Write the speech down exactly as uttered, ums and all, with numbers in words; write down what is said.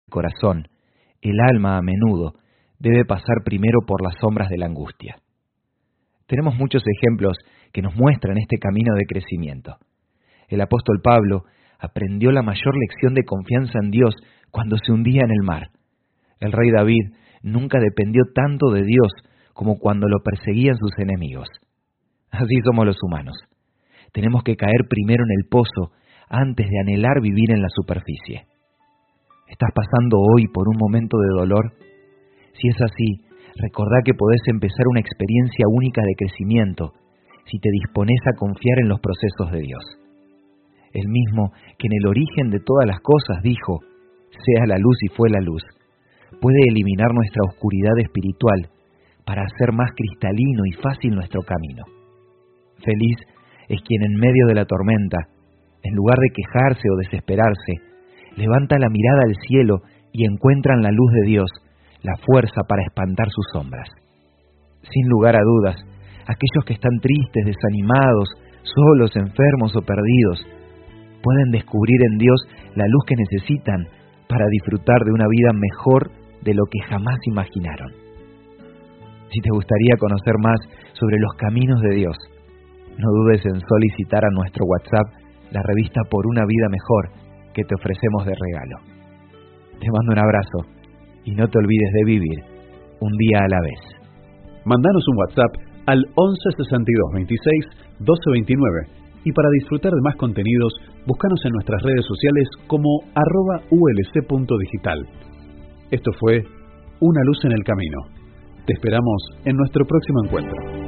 corazón, el alma a menudo debe pasar primero por las sombras de la angustia. Tenemos muchos ejemplos que nos muestran este camino de crecimiento. El apóstol Pablo aprendió la mayor lección de confianza en Dios cuando se hundía en el mar. El rey David nunca dependió tanto de Dios como cuando lo perseguían sus enemigos. Así somos los humanos. Tenemos que caer primero en el pozo antes de anhelar vivir en la superficie. ¿Estás pasando hoy por un momento de dolor? Si es así, recordá que podés empezar una experiencia única de crecimiento si te dispones a confiar en los procesos de Dios. El mismo que en el origen de todas las cosas dijo, sea la luz y fue la luz, puede eliminar nuestra oscuridad espiritual para hacer más cristalino y fácil nuestro camino. Feliz es quien en medio de la tormenta, en lugar de quejarse o desesperarse, levanta la mirada al cielo y encuentra en la luz de Dios la fuerza para espantar sus sombras. Sin lugar a dudas, aquellos que están tristes, desanimados, solos, enfermos o perdidos, pueden descubrir en Dios la luz que necesitan para disfrutar de una vida mejor de lo que jamás imaginaron. Si te gustaría conocer más sobre los caminos de Dios, no dudes en solicitar a nuestro WhatsApp la revista Por una Vida Mejor que te ofrecemos de regalo. Te mando un abrazo y no te olvides de vivir un día a la vez. Mandanos un WhatsApp al once sesenta y dos veintiséis doce veintinueve y para disfrutar de más contenidos, búscanos en nuestras redes sociales como arroba ulc.digital. Esto fue Una Luz en el Camino. Te esperamos en nuestro próximo encuentro.